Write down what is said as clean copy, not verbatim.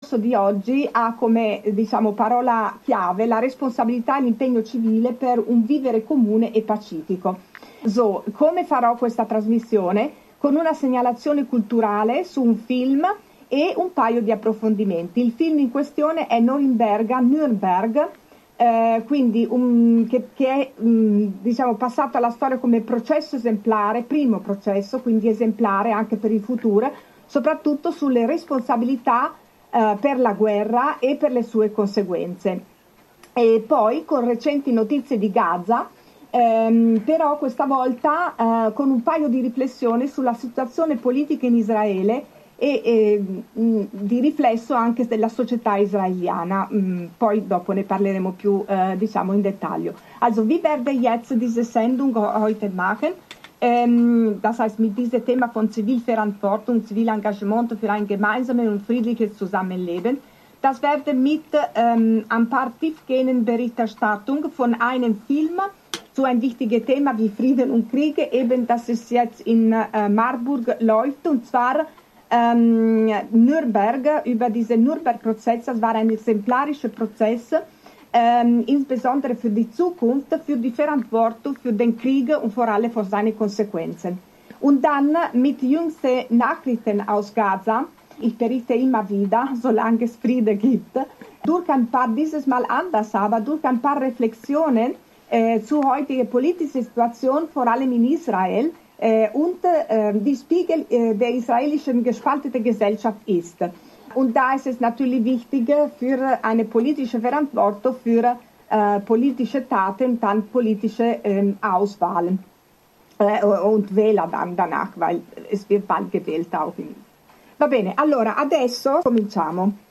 discorso di oggi ha come, diciamo, parola chiave la responsabilità e l'impegno civile per un vivere comune e pacifico. So, come farò questa trasmissione? Con una segnalazione culturale su un film e un paio di approfondimenti. Il film in questione è Nürnberg, quindi che è diciamo, passato alla storia come processo esemplare, primo processo, quindi esemplare anche per il futuro, soprattutto sulle responsabilità per la guerra e per le sue conseguenze. E poi con recenti notizie di Gaza, però questa volta con un paio di riflessioni sulla situazione politica in Israele e di riflesso anche della società israeliana. Poi dopo ne parleremo più diciamo in dettaglio. Also, wie werde jetzt diese Sendung heute machen? Das heißt, mit diesem Thema von Zivilverantwortung, Zivilengagement für ein gemeinsames und friedliches Zusammenleben. Das werde mit ein paar tiefgehenden Berichterstattung von einem Film zu ein wichtiges Thema wie Frieden und Kriege, eben dass es jetzt in Marburg läuft, und zwar Nürnberg, über diesen Nürnberg-Prozess. Das war ein exemplarischer Prozess, insbesondere für die Zukunft, für die Verantwortung für den Krieg und vor allem für seine Konsequenzen. Und dann mit jüngsten Nachrichten aus Gaza. Ich berichte immer wieder, solange es Friede gibt, durch ein paar, dieses Mal anders, aber durch ein paar Reflexionen zur heutigen politischen Situation, vor allem in Israel, und die Spiegel der israelischen gespalteten Gesellschaft ist. Und da ist es natürlich wichtig für eine politische Verantwortung, für politische Taten, dann politische Auswahlen und Wähler dann danach, weil es wird bald gewählt auch. Va bene, allora adesso cominciamo.